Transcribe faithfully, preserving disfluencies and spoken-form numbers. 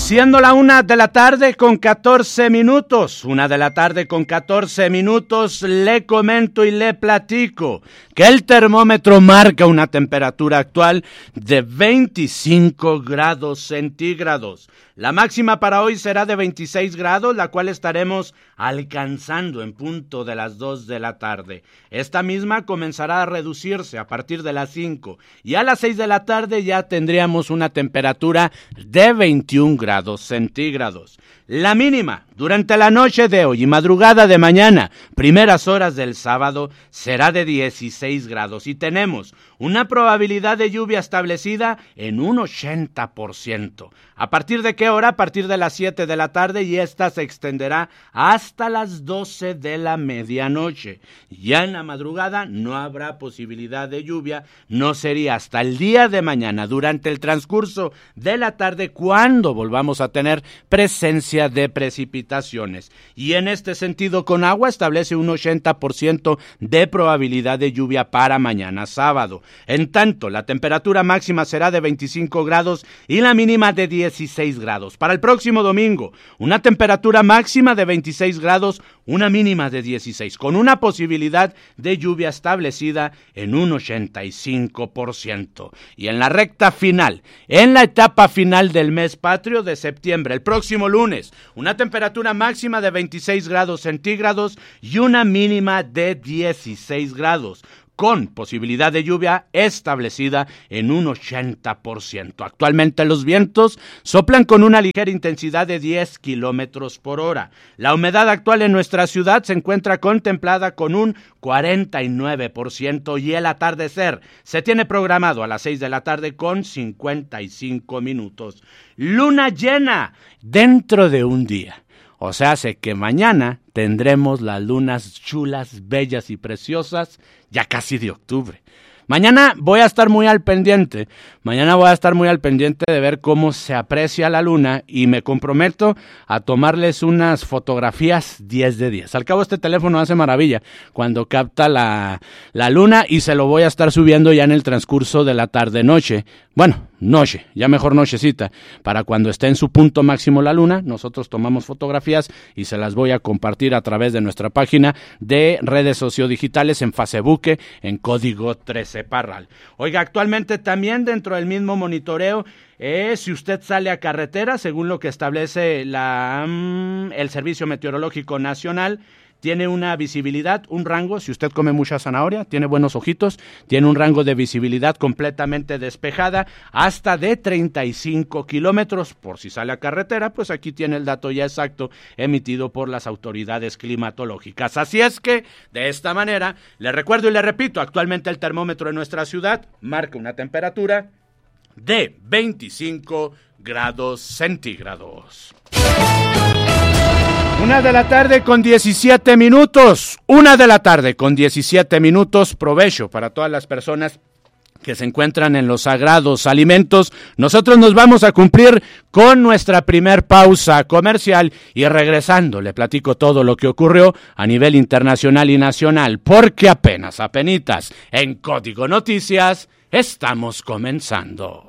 Siendo la una de la tarde con catorce minutos, una de la tarde con catorce minutos, le comento y le platico que el termómetro marca una temperatura actual de veinticinco grados centígrados. La máxima para hoy será de veintiséis grados, la cual estaremos alcanzando en punto de las dos de la tarde. Esta misma comenzará a reducirse a partir de las cinco y a las seis de la tarde ya tendríamos una temperatura de veintiún grados centígrados. La mínima durante la noche de hoy y madrugada de mañana, primeras horas del sábado, será de dieciséis grados y tenemos una probabilidad de lluvia establecida en un ochenta por ciento. ¿A partir de qué hora? A partir de las siete de la tarde y esta se extenderá hasta las doce de la medianoche. Ya en la madrugada no habrá posibilidad de lluvia, no sería hasta el día de mañana, durante el transcurso de la tarde, cuando volvamos a tener presencia de precipitaciones. Y en este sentido, con agua establece un ochenta por ciento de probabilidad de lluvia para mañana sábado. En tanto, la temperatura máxima será de veinticinco grados y la mínima de dieciséis grados. Para el próximo domingo, una temperatura máxima de veintiséis grados, una mínima de dieciséis, con una posibilidad de lluvia establecida en un ochenta y cinco por ciento. Y en la recta final, en la etapa final del mes patrio de septiembre, el próximo lunes, una temperatura máxima de veintiséis grados centígrados y una mínima de dieciséis grados. Con posibilidad de lluvia establecida en un ochenta por ciento. Actualmente los vientos soplan con una ligera intensidad de diez kilómetros por hora. La humedad actual en nuestra ciudad se encuentra contemplada con un cuarenta y nueve por ciento y el atardecer se tiene programado a las seis de la tarde con cincuenta y cinco minutos. Luna llena dentro de un día. O sea, hace que mañana tendremos las lunas chulas, bellas y preciosas, ya casi de octubre. Mañana voy a estar muy al pendiente, mañana voy a estar muy al pendiente de ver cómo se aprecia la luna y me comprometo a tomarles unas fotografías diez de diez. Al cabo este teléfono hace maravilla cuando capta la, la luna y se lo voy a estar subiendo ya en el transcurso de la tarde-noche. Bueno, noche, ya mejor nochecita, para cuando esté en su punto máximo la luna, nosotros tomamos fotografías y se las voy a compartir a través de nuestra página de redes sociodigitales en Facebook, en Código trece Parral. Oiga, actualmente también dentro del mismo monitoreo, eh, si usted sale a carretera, según lo que establece la, um, el Servicio Meteorológico Nacional, tiene una visibilidad, un rango, si usted come mucha zanahoria, tiene buenos ojitos, tiene un rango de visibilidad completamente despejada, hasta de treinta y cinco kilómetros, por si sale a carretera, pues aquí tiene el dato ya exacto emitido por las autoridades climatológicas. Así es que, de esta manera, le recuerdo y le repito, actualmente el termómetro en nuestra ciudad marca una temperatura de veinticinco grados centígrados. Una de la tarde con diecisiete minutos, una de la tarde con diecisiete minutos, provecho para todas las personas que se encuentran en los sagrados alimentos. Nosotros nos vamos a cumplir con nuestra primer pausa comercial y regresando le platico todo lo que ocurrió a nivel internacional y nacional, porque apenas, apenitas, en Código Noticias estamos comenzando.